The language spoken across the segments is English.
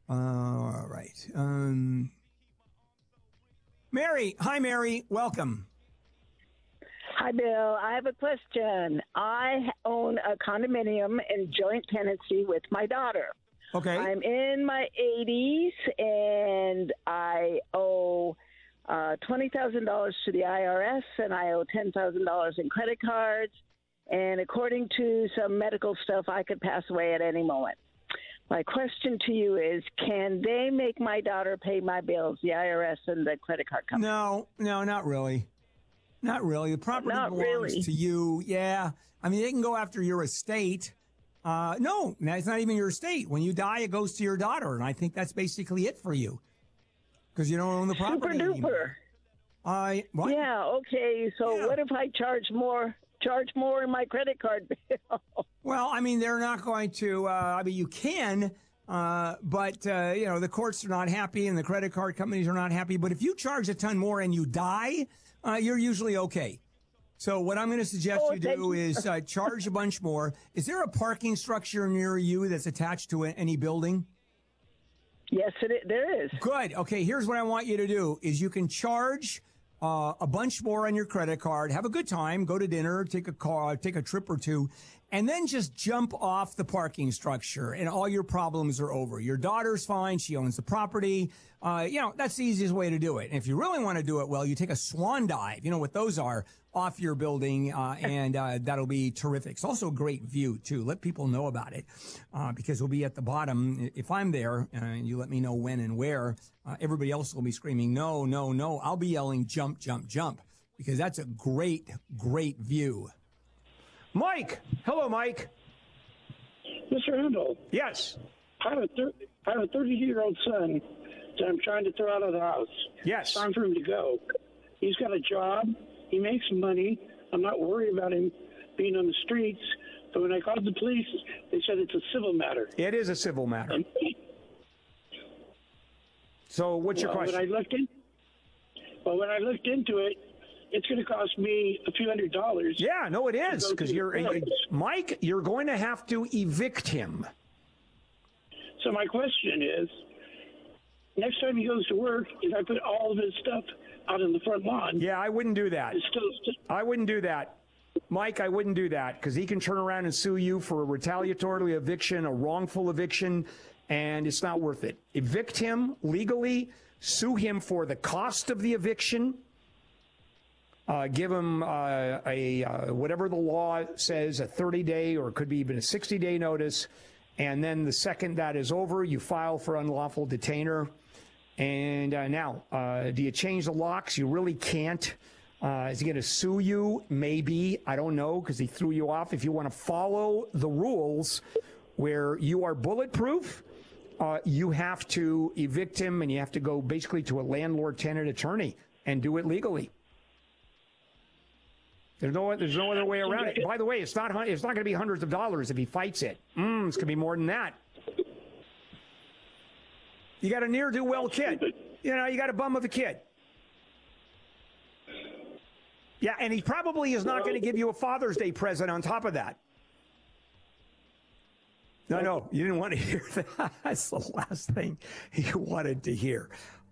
All right. Mary. Hi, Mary. Welcome. Hi, Bill. I have a question. I own a condominium in joint tenancy with my daughter. Okay. I'm in my 80s, and I owe $20,000 to the IRS, and I owe $10,000 in credit cards. And according to some medical stuff, I could pass away at any moment. My question to you is, can they make my daughter pay my bills, the IRS and the credit card company? No, not really. Not really. The property belongs to you. Yeah. I mean, they can go after your estate. No, it's not even your estate. When you die, it goes to your daughter. And I think that's basically it for you. Because you don't own the property Super duper. What? Yeah, okay. So what if I charge more in my credit card bill? Well, I mean, they're not going to, you can, but the courts are not happy and the credit card companies are not happy. But if you charge a ton more and you die, you're usually okay. So what I'm going to suggest you do is charge a bunch more. Is there a parking structure near you that's attached to any building? Yes, there is. Good. Okay, here's what I want you to do is you can charge a bunch more on your credit card, have a good time, go to dinner, take a trip or two, and then just jump off the parking structure and all your problems are over. Your daughter's fine. She owns the property. That's the easiest way to do it. And if you really want to do it well, you take a swan dive, you know what those are, off your building, and that'll be terrific. It's also a great view, too. Let people know about it because we'll be at the bottom. If I'm there and you let me know when and where, everybody else will be screaming, no, no, no. I'll be yelling, jump, jump, jump, because that's a great, great view. Mike. Hello, Mike. Mr. Handel. Yes. I have a 32-year-old son that I'm trying to throw out of the house. Yes. It's time for him to go. He's got a job. He makes money. I'm not worried about him being on the streets. But when I called the police, they said it's a civil matter. It is a civil matter. So what's your question? When I looked into it, it's going to cost me a few $100s. Yeah, no, it is, because Mike, you're going to have to evict him. So my question is, next time he goes to work, if I put all of his stuff out in the front lawn. Yeah, I wouldn't do that. I wouldn't do that. Mike, I wouldn't do that, because he can turn around and sue you for a retaliatory eviction, a wrongful eviction, and it's not worth it. Evict him legally, sue him for the cost of the eviction. Give him whatever the law says, a 30-day or it could be even a 60-day notice. And then the second that is over, you file for unlawful detainer. And now, do you change the locks? You really can't. Is he going to sue you? Maybe. I don't know, because he threw you off. If you want to follow the rules where you are bulletproof, you have to evict him and you have to go basically to a landlord-tenant attorney and do it legally. There's no other way around it. By the way, it's not going to be hundreds of dollars if he fights it. It's going to be more than that. You got a ne'er-do-well kid. You got a bum of a kid. Yeah, and he probably is not going to give you a Father's Day present on top of that. No, you didn't want to hear that. That's the last thing you wanted to hear.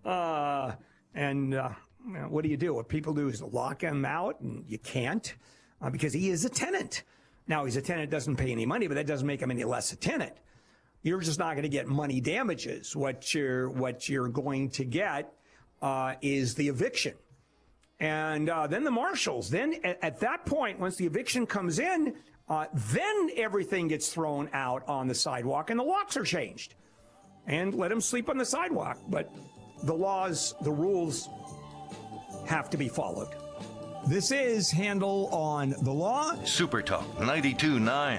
What do you do? What people do is lock him out, and you can't because he is a tenant. Now, he's a tenant, doesn't pay any money, but that doesn't make him any less a tenant. You're just not going to get money damages. What you're going to get is the eviction. And then the marshals. Then at that point, once the eviction comes in, then everything gets thrown out on the sidewalk and the locks are changed. And let him sleep on the sidewalk. But the laws, the rules have to be followed. This is Handel on the Law. Super Talk 92.9.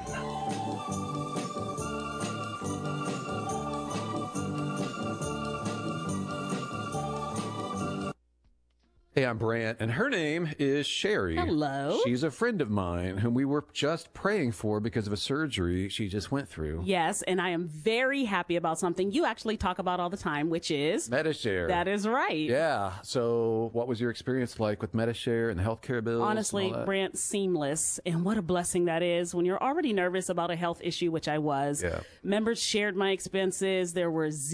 Hey, I'm Brant, and her name is Sherry. Hello. She's a friend of mine whom we were just praying for because of a surgery she just went through. Yes, and I am very happy about something you actually talk about all the time, which is Medi-Share. That is right. Yeah. So what was your experience like with Medi-Share and the healthcare bills? Honestly, Brant, seamless. And what a blessing that is when you're already nervous about a health issue, which I was. Yeah. Members shared my expenses. There were